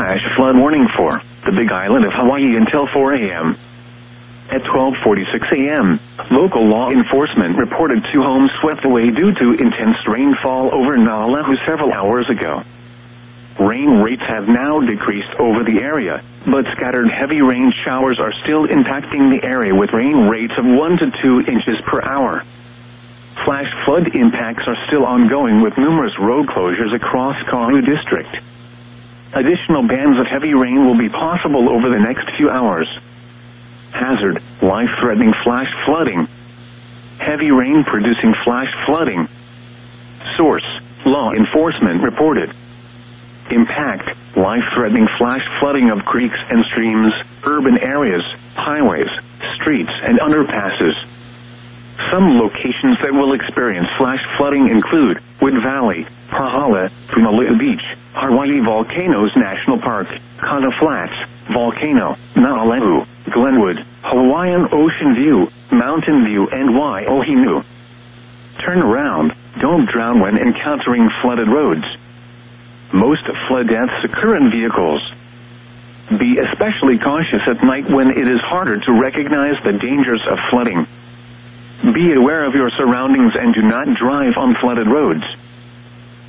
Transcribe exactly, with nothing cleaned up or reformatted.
flash flood warning for the Big Island of Hawaii until four a m At twelve forty-six a m, local law enforcement reported two homes swept away due to intense rainfall over Naʻalahu several hours ago. Rain rates have now decreased over the area, but scattered heavy rain showers are still impacting the area with rain rates of one to two inches per hour. Flash flood impacts are still ongoing with numerous road closures across Kaʻu District. Additional bands of heavy rain will be possible over the next few hours. Hazard, life-threatening flash flooding. Heavy rain producing flash flooding. Source, law enforcement reported. Impact, life-threatening flash flooding of creeks and streams, urban areas, highways, streets and underpasses. Some locations that will experience flash flooding include Wood Valley, Pahala, Punaluu Beach, Hawaii Volcanoes National Park, Kona Flats, Volcano, Naʻalahu, Glenwood, Hawaiian Ocean View, Mountain View and Waiohinu. Turn around, don't drown when encountering flooded roads. Most flood deaths occur in vehicles. Be especially cautious at night when it is harder to recognize the dangers of flooding. Be aware of your surroundings and do not drive on flooded roads.